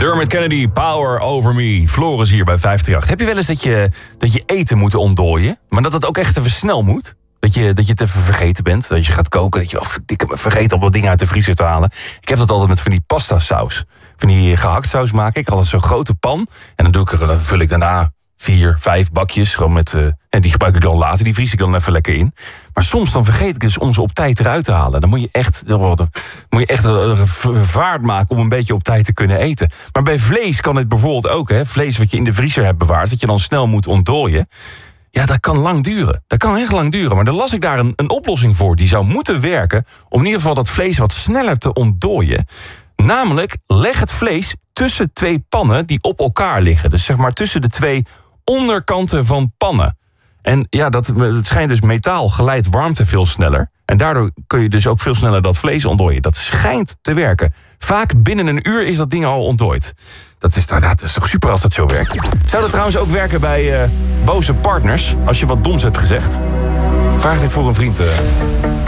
Dermot Kennedy, Power Over Me. Floris hier bij 538. Heb je wel eens dat je eten moet ontdooien, maar dat het ook echt even snel moet? Dat je het even vergeten bent. Dat je gaat koken, dat je ik heb vergeten om wat dingen uit de vriezer te halen. Ik heb dat altijd met van die pasta saus. Van die gehakt saus maak ik. Altijd zo'n grote pan. En dan vul ik daarna 4, 5 bakjes. Gewoon met, en die gebruik ik dan later. Die vries ik dan even lekker in. Maar soms dan vergeet ik dus om ze op tijd eruit te halen. Dan moet je echt vaart maken om een beetje op tijd te kunnen eten. Maar bij vlees kan het bijvoorbeeld ook. Vlees wat je in de vriezer hebt bewaard. Dat je dan snel moet ontdooien. Ja, dat kan lang duren. Dat kan echt lang duren. Maar dan las ik daar een oplossing voor. Die zou moeten werken om in ieder geval dat vlees wat sneller te ontdooien. Namelijk, leg het vlees tussen 2 pannen die op elkaar liggen. Dus zeg maar tussen de 2 onderkanten van pannen. En ja, het schijnt dus metaal geleidt warmte veel sneller. En daardoor kun je dus ook veel sneller dat vlees ontdooien. Dat schijnt te werken. Vaak binnen een uur is dat ding al ontdooid. Dat is toch super als dat zo werkt. Zou dat trouwens ook werken bij boze partners? Als je wat doms hebt gezegd? Vraag dit voor een vriend.